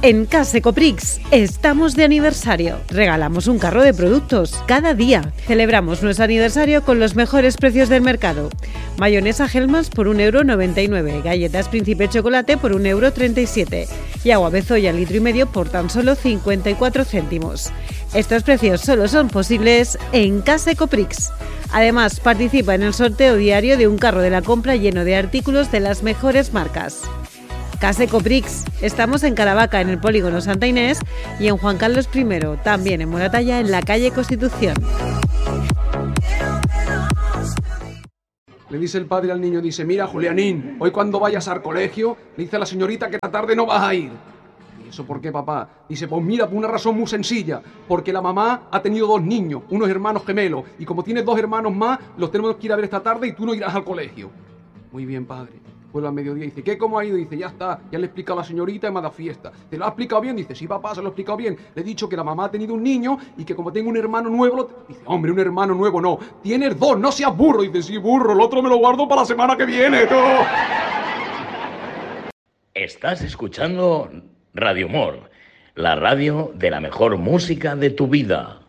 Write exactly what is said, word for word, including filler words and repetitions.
En Casecoprix estamos de aniversario. Regalamos un carro de productos cada día. Celebramos nuestro aniversario con los mejores precios del mercado. Mayonesa Hellmann's por un euro noventa y nueve, galletas Príncipe Chocolate por un euro treinta y siete y agua Bezoya litro y medio por tan solo cincuenta y cuatro céntimos. Estos precios solo son posibles en Casecoprix. Además, participa en el sorteo diario de un carro de la compra lleno de artículos de las mejores marcas. Casecoprix. Estamos en Caravaca, en el Polígono Santa Inés, y en Juan Carlos primero, también en Moratalla, en la calle Constitución. Le dice el padre al niño, dice, mira, Julianín, hoy cuando vayas al colegio, le dice a la señorita que esta tarde no vas a ir. ¿Y eso por qué, papá? Dice, pues mira, por una razón muy sencilla, porque la mamá ha tenido dos niños, unos hermanos gemelos, y como tienes dos hermanos más, los tenemos que ir a ver esta tarde y tú no irás al colegio. Muy bien, padre. Vuelve al mediodía y dice, ¿qué? ¿Cómo ha ido? Dice, ya está, ya le he explicado a la señorita y me ha dado fiesta. ¿Te lo ha explicado bien? Dice, sí, papá, se lo he explicado bien. Le he dicho que la mamá ha tenido un niño y que como tengo un hermano nuevo... Lo... Dice, hombre, un hermano nuevo no, tienes dos, no seas burro. Dice, sí, burro, el otro me lo guardo para la semana que viene. No. Estás escuchando Radio Humor, la radio de la mejor música de tu vida.